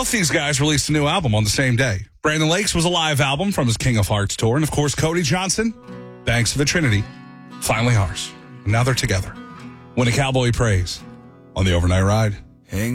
Both these guys released a new album on the same day. Brandon Lakes was a live album from his King of Hearts tour. And, of course, Cody Johnson, Banks of the Trinity, Finally Ours. And now they're together. When a Cowboy Prays on the Overnight Ride.